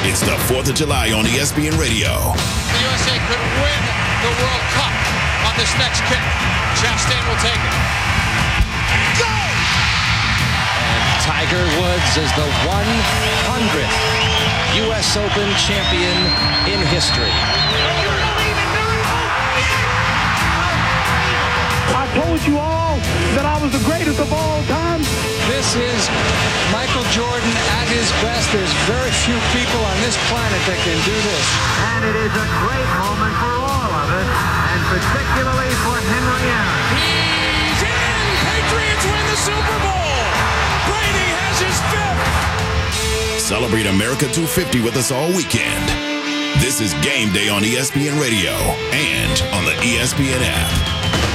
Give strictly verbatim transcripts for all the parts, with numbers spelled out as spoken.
It's the fourth of July on E S P N Radio. The U S A could win the World Cup on this next kick. Chastain will take it. Go! And Tiger Woods is the one hundredth U S Open champion in history. I told you all that I was the greatest of all time. This is Michael Jordan at his best. There's very few people on this planet that can do this. And it is a great moment for all of us, and particularly for Henry Aaron. He's in! Patriots win the Super Bowl! Brady has his fifth! Celebrate America two fifty with us all weekend. This is Game Day on E S P N Radio and on the E S P N app.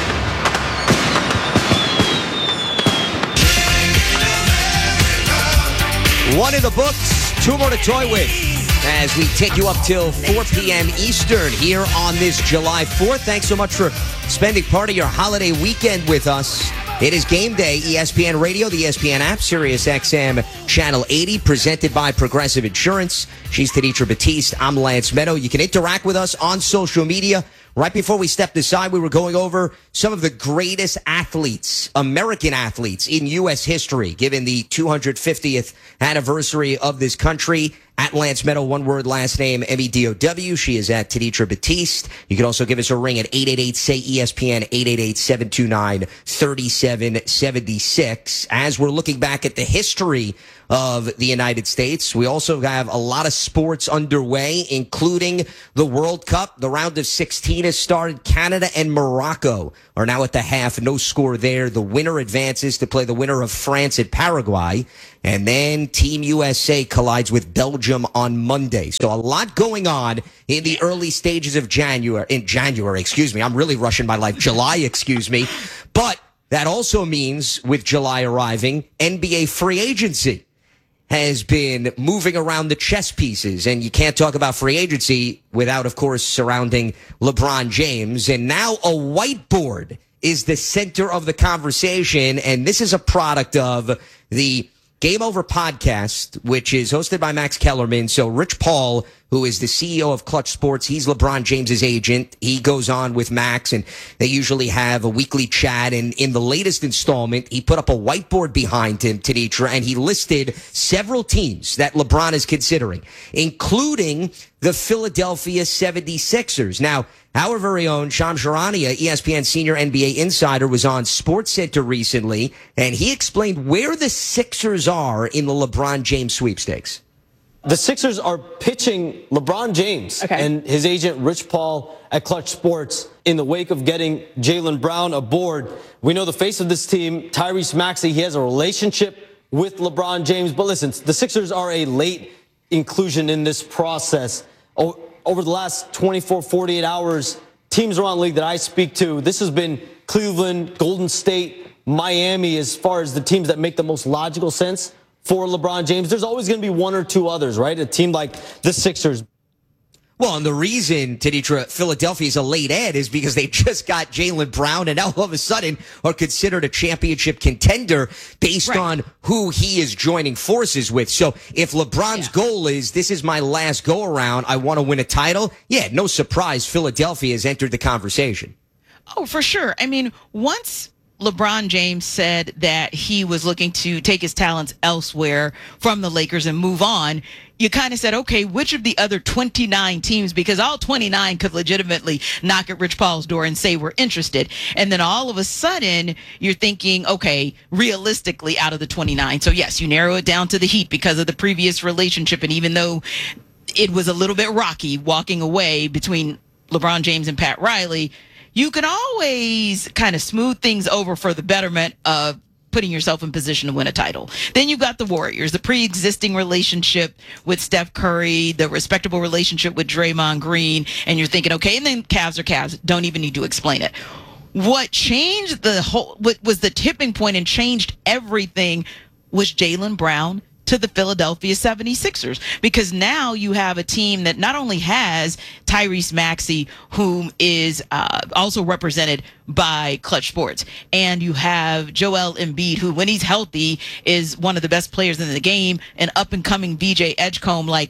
One in the books, two more to toy with as we take you up till four p.m. Eastern here on this July fourth. Thanks so much for spending part of your holiday weekend with us. It is Game Day, E S P N Radio, the E S P N app, Sirius X M Channel eighty, presented by Progressive Insurance. She's Tenitra Batiste. I'm Lance Meadow. You can interact with us on social media. Right before we stepped aside, we were going over some of the greatest athletes, American athletes in U S history, given the two hundred fiftieth anniversary of this country. At Lance Meadow, one word, last name, M E D O W. She is at Tenitra Batiste. You can also give us a ring at eight eight eight, S A Y, E S P N, eight eight eight, seven two nine, three seven seven six. As we're looking back at the history of the United States, we also have a lot of sports underway, including the World Cup. The round of sixteen has started. Canada and Morocco are now at the half. No score there. The winner advances to play the winner of France and Paraguay. And then Team U S A collides with Belgium on Monday. So a lot going on in the early stages of January. In January, excuse me. I'm really rushing my life. July, excuse me. But that also means, with July arriving, N B A free agency has been moving around the chess pieces. And you can't talk about free agency without, of course, surrounding LeBron James. And now a whiteboard is the center of the conversation. And this is a product of the Game Over podcast, which is hosted by Max Kellerman. So Rich Paul, who is the C E O of Clutch Sports, he's LeBron James's agent. He goes on with Max, and they usually have a weekly chat. And in the latest installment, he put up a whiteboard behind him, Tenitra, and he listed several teams that LeBron is considering, including the Philadelphia seventy-sixers. Now, our very own Shams Charania, E S P N senior N B A insider, was on SportsCenter recently, and he explained where the Sixers are in the LeBron James sweepstakes. The Sixers are pitching LeBron James okay. and his agent Rich Paul at Clutch Sports in the wake of getting Jaylen Brown aboard. We know the face of this team, Tyrese Maxey. He has a relationship with LeBron James. But listen, the Sixers are a late inclusion in this process. Over the last twenty-four, forty-eight hours, teams around the league that I speak to, this has been Cleveland, Golden State, Miami, as far as the teams that make the most logical sense for LeBron James. There's always going to be one or two others, right? A team like the Sixers. Well, and the reason, Tenitra, Philadelphia is a late ad is because they just got Jaylen Brown and now all of a sudden are considered a championship contender based right. on who he is joining forces with. So if LeBron's yeah. goal is, this is my last go around, I want to win a title, yeah, no surprise Philadelphia has entered the conversation. Oh, for sure. I mean, once LeBron James said that he was looking to take his talents elsewhere from the Lakers and move on, you kind of said, okay, which of the other twenty-nine teams, because all twenty-nine could legitimately knock at Rich Paul's door and say we're interested. And then all of a sudden you're thinking, okay, realistically out of the twenty-nine. So yes, you narrow it down to the Heat because of the previous relationship. And even though it was a little bit rocky walking away between LeBron James and Pat Riley, you can always kind of smooth things over for the betterment of putting yourself in position to win a title. Then you've got the Warriors, the pre-existing relationship with Steph Curry, the respectable relationship with Draymond Green, and you're thinking, okay, and then Cavs are Cavs. Don't even need to explain it. What changed the whole, what was the tipping point and changed everything was Jaylen Brown to the Philadelphia seventy-sixers, because now you have a team that not only has Tyrese Maxey, whom is uh, also represented by Clutch Sports, and you have Joel Embiid, who when he's healthy is one of the best players in the game, and up and coming V J Edgecombe. Like,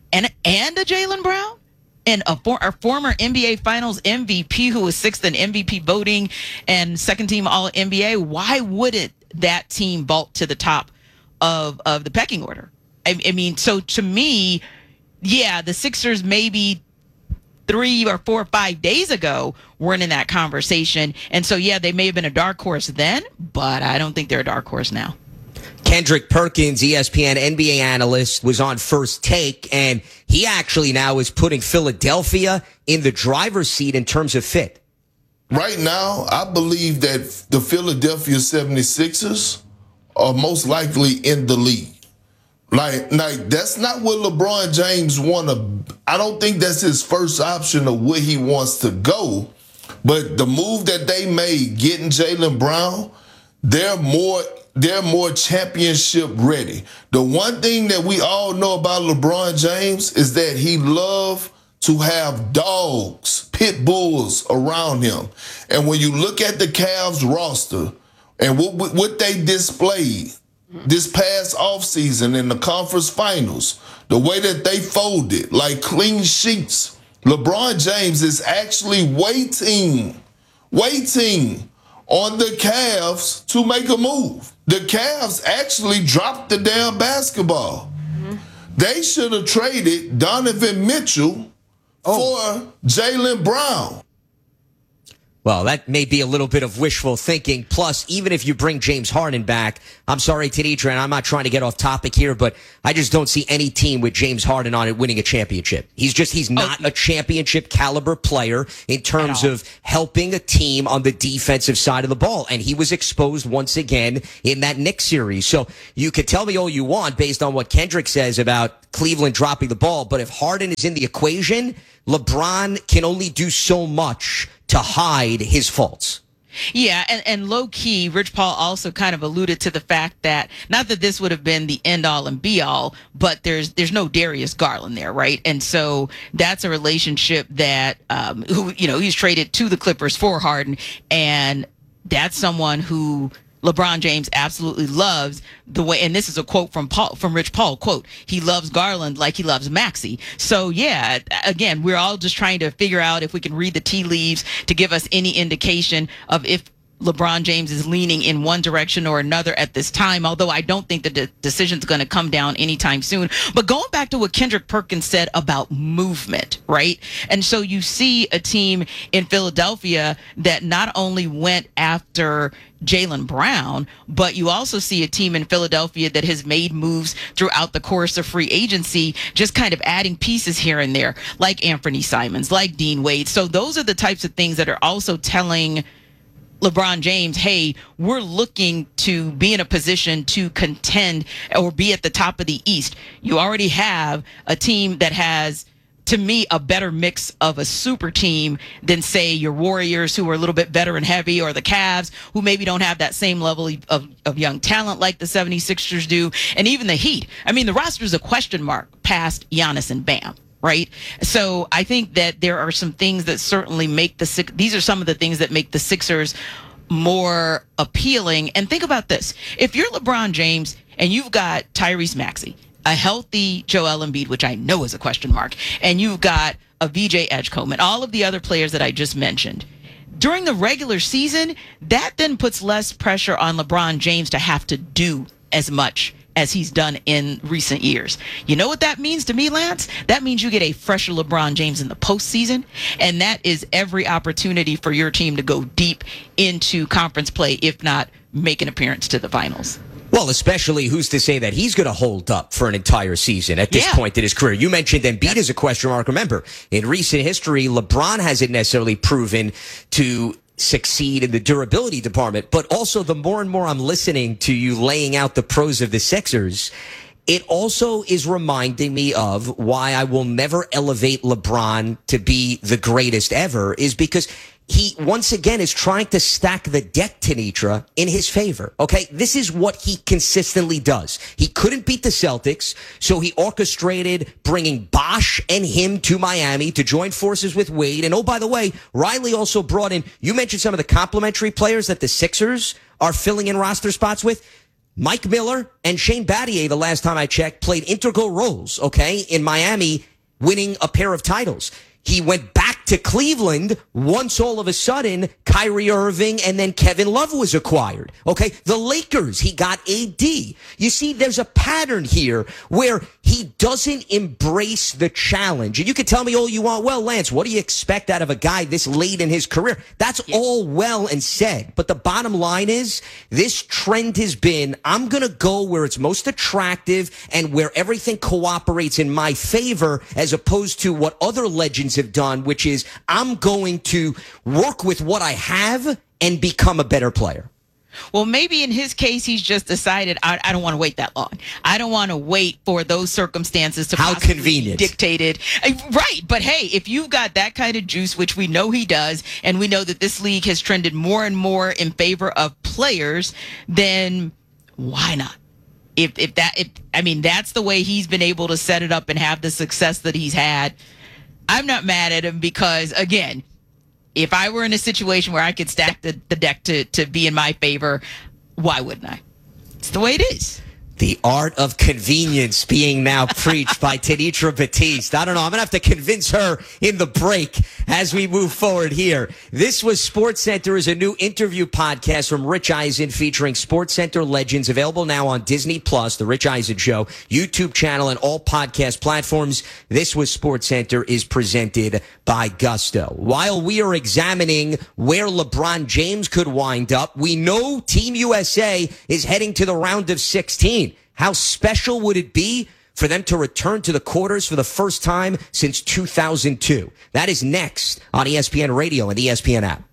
and and a Jaylen Brown? And a, for, a former N B A Finals M V P who was sixth in M V P voting and second team All N B A. Why wouldn't that team vault to the top of of the pecking order? I, I mean, so to me, yeah, the Sixers maybe three or four or five days ago weren't in that conversation. And so, yeah, they may have been a dark horse then, but I don't think they're a dark horse now. Kendrick Perkins, E S P N N B A analyst, was on First Take, and he actually now is putting Philadelphia in the driver's seat in terms of fit. Right now, I believe that the Philadelphia seventy-sixers are most likely in the league. Like, like that's not what LeBron James want to. I don't think that's his first option of where he wants to go. But the move that they made, getting Jaylen Brown, they're more they're more championship ready. The one thing that we all know about LeBron James is that he loves to have dogs, pit bulls around him. And when you look at the Cavs roster and what what they displayed this past offseason in the conference finals, the way that they folded, like clean sheets, LeBron James is actually waiting, waiting on the Cavs to make a move. The Cavs actually dropped the damn basketball. Mm-hmm. They should have traded Donovan Mitchell oh. for Jaylen Brown. Well, that may be a little bit of wishful thinking. Plus, even if you bring James Harden back, I'm sorry, Tenitra, and I'm not trying to get off topic here, but I just don't see any team with James Harden on it winning a championship. He's just, he's not oh. a championship caliber player in terms of helping a team on the defensive side of the ball. And he was exposed once again in that Knicks series. So you could tell me all you want based on what Kendrick says about Cleveland dropping the ball, but if Harden is in the equation, LeBron can only do so much to hide his faults. Yeah, and, and low-key, Rich Paul also kind of alluded to the fact that, not that this would have been the end-all and be-all, but there's there's no Darius Garland there, right? And so that's a relationship that, um, who you know, he's traded to the Clippers for Harden, and that's someone who LeBron James absolutely loves the way, and this is a quote from Paul, from Rich Paul, quote, he loves Garland like he loves Maxey. So yeah, again, we're all just trying to figure out if we can read the tea leaves to give us any indication of if LeBron James is leaning in one direction or another at this time, although I don't think the de- decision's going to come down anytime soon. But going back to what Kendrick Perkins said about movement, right? And so you see a team in Philadelphia that not only went after Jaylen Brown, but you also see a team in Philadelphia that has made moves throughout the course of free agency, just kind of adding pieces here and there, like Anthony Simons, like Dean Wade. So those are the types of things that are also telling LeBron James, hey, we're looking to be in a position to contend or be at the top of the East. You already have a team that has, to me, a better mix of a super team than, say, your Warriors, who are a little bit veteran heavy, or the Cavs, who maybe don't have that same level of, of young talent like the seventy-sixers do, and even the Heat. I mean, the roster is a question mark past Giannis and Bam. Right. So I think that there are some things that certainly make the these are some of the things that make the Sixers more appealing. And think about this. If you're LeBron James and you've got Tyrese Maxey, a healthy Joel Embiid, which I know is a question mark, and you've got a V J Edgecombe and all of the other players that I just mentioned, during the regular season, that then puts less pressure on LeBron James to have to do as much as he's done in recent years. You know what that means to me, Lance? That means you get a fresher LeBron James in the postseason, and that is every opportunity for your team to go deep into conference play, if not make an appearance to the finals. Well, especially who's to say that he's going to hold up for an entire season at this yeah. point in his career. You mentioned Embiid as a question mark. Remember, in recent history, LeBron hasn't necessarily proven to succeed in the durability department, but also the more and more I'm listening to you laying out the pros of the Sixers, it also is reminding me of why I will never elevate LeBron to be the greatest ever, is because he once again is trying to stack the deck, Tenitra, in his favor. Okay, this is what he consistently does. He couldn't beat the Celtics, so he orchestrated bringing Bosh and him to Miami to join forces with Wade. And oh, by the way, Riley also brought in, you mentioned some of the complimentary players that the Sixers are filling in roster spots with. Mike Miller and Shane Battier, the last time I checked, played integral roles, okay, in Miami winning a pair of titles. He went back to Cleveland once all of a sudden Kyrie Irving and then Kevin Love was acquired. Okay, the Lakers, he got A D. You see, there's a pattern here where he doesn't embrace the challenge. And you can tell me all you want, well, Lance, what do you expect out of a guy this late in his career? That's all well and said. But the bottom line is this trend has been, I'm going to go where it's most attractive and where everything cooperates in my favor, as opposed to what other legends have done, which is I'm going to work with what I have and become a better player. Well, maybe in his case, he's just decided, I, I don't want to wait that long. I don't want to wait for those circumstances to How convenient. dictate it. Right. But hey, if you've got that kind of juice, which we know he does, and we know that this league has trended more and more in favor of players, then why not? If, if that, if, I mean, that's the way he's been able to set it up and have the success that he's had. I'm not mad at him because, again, if I were in a situation where I could stack the, the deck to, to be in my favor, why wouldn't I? It's the way it is. The art of convenience being now preached by Tenitra Batiste. I don't know. I'm going to have to convince her in the break as we move forward here. This was SportsCenter, is a new interview podcast from Rich Eisen featuring SportsCenter legends, available now on Disney Plus, The Rich Eisen Show, YouTube channel, and all podcast platforms. This was SportsCenter is presented by Gusto. While we are examining where LeBron James could wind up, we know Team U S A is heading to the round of sixteen. How special would it be for them to return to the quarters for the first time since two thousand two? That is next on E S P N Radio and E S P N app.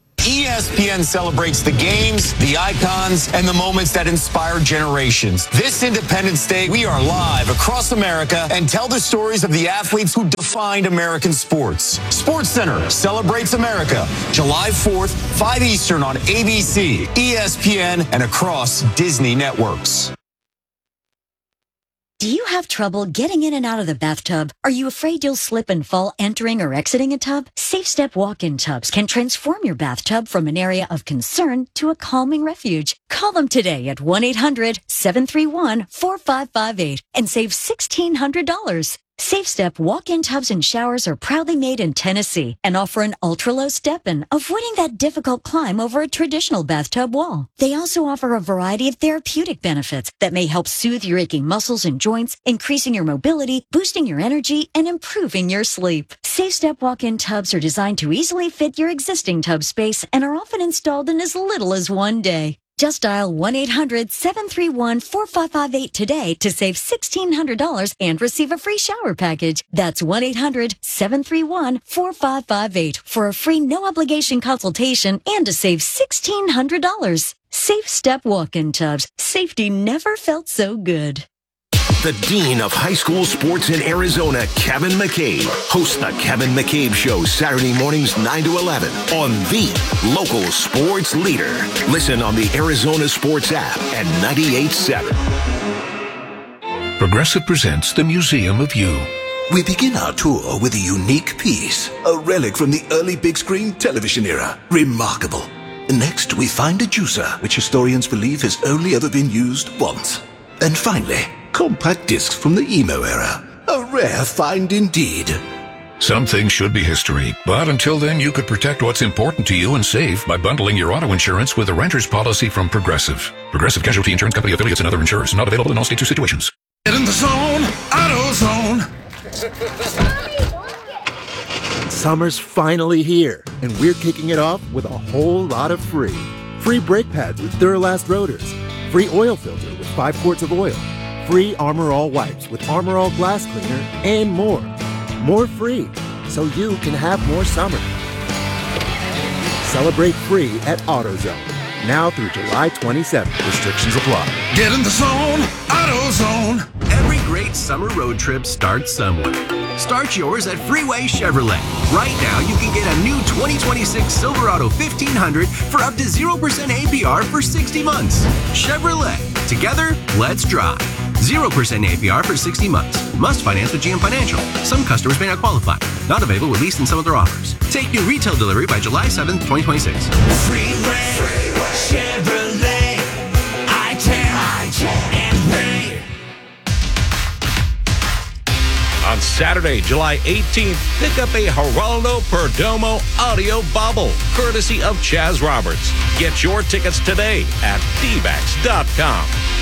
E S P N celebrates the games, the icons, and the moments that inspire generations. This Independence Day, we are live across America and tell the stories of the athletes who defined American sports. SportsCenter celebrates America, July fourth, five Eastern on A B C, E S P N, and across Disney networks. Do you have trouble getting in and out of the bathtub? Are you afraid you'll slip and fall entering or exiting a tub? SafeStep walk-in tubs can transform your bathtub from an area of concern to a calming refuge. Call them today at one eight hundred seven three one four five five eight and save sixteen hundred dollars. SafeStep walk-in tubs and showers are proudly made in Tennessee and offer an ultra-low step-in, avoiding that difficult climb over a traditional bathtub wall. They also offer a variety of therapeutic benefits that may help soothe your aching muscles and joints, increasing your mobility, boosting your energy, and improving your sleep. SafeStep walk-in tubs are designed to easily fit your existing tub space and are often installed in as little as one day. Just dial one eight hundred seven three one four five five eight today to save sixteen hundred dollars and receive a free shower package. That's one eight hundred seven three one four five five eight for a free no-obligation consultation and to save sixteen hundred dollars. SafeStep walk-in tubs. Safety never felt so good. The Dean of High School Sports in Arizona, Kevin McCabe, hosts the Kevin McCabe Show Saturday mornings nine to eleven on the local sports leader. Listen on the Arizona Sports app and ninety-eight point seven. Progressive presents the Museum of You. We begin our tour with a unique piece, a relic from the early big screen television era. Remarkable. Next, we find a juicer, which historians believe has only ever been used once. And finally, compact discs from the emo era. A rare find indeed. Some things should be history, but until then you could protect what's important to you and save by bundling your auto insurance with a renter's policy from Progressive. Progressive Casualty Insurance Company affiliates and other insurers. Not available in all states or situations. Get in the zone, AutoZone. Summer's finally here, and we're kicking it off with a whole lot of free. Free brake pads with Duralast rotors. Free oil filter with five quarts of oil. Free Armor All wipes with Armor All glass cleaner, and more. More free, so you can have more summer. Celebrate free at AutoZone. Now through July twenty-seventh. Restrictions apply. Get in the zone, AutoZone. Every great summer road trip starts somewhere. Start yours at Freeway Chevrolet. Right now, you can get a new twenty twenty-six Silverado fifteen hundred for up to zero percent A P R for sixty months. Chevrolet. Together, let's drive. zero percent A P R for sixty months. Must finance with G M Financial. Some customers may not qualify. Not available with lease and some other offers. Take new retail delivery by July seventh, twenty twenty-six. Freeway, Freeway. Chevrolet. I ten. On Saturday, July eighteenth, pick up a Geraldo Perdomo audio bobble, courtesy of Chaz Roberts. Get your tickets today at D backs dot com.